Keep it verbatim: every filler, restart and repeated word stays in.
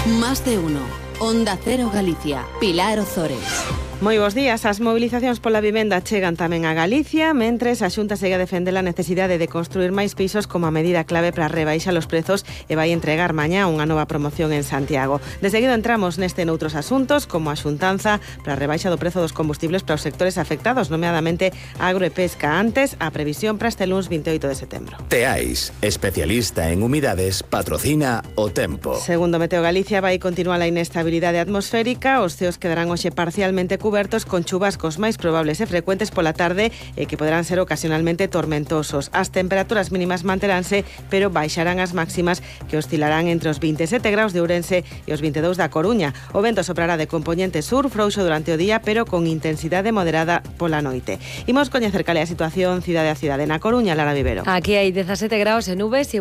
Más de uno. Onda Cero Galicia. Pilar Ozores. Moi bons días. As mobilizacións pola vivenda chegan tamén a Galicia, mentres a Xunta segue a defender a necesidade de construir máis pisos como a medida clave para rebaixar os prezos e vai entregar mañá unha nova promoción en Santiago. De seguido entramos neste noutros asuntos, como a xuntanza para a rebaixa do prezo dos combustibles para os sectores afectados, nomeadamente agro e pesca. Antes, a previsión para este luns veintioito de setembro. Teais, especialista en humidades, patrocina o tempo. Segundo Meteo Galicia, vai continuar a inestabilidade atmosférica. Os ceos quedarán hoxe parcialmente cubertos con chubascos máis probables e frecuentes pola tarde e que poderán ser ocasionalmente tormentosos. As temperaturas mínimas manteránse, pero baixarán as máximas, que oscilarán entre os veintisiete graus de Ourense e os veintidous da Coruña. O vento soprará de compoñente sur, frouxo durante o día, pero con intensidade moderada pola noite. Imos coñecer cal é a situación cidade a cidade. Na Coruña, Lara Vivero. Aquí hai dezasete graus en nubes.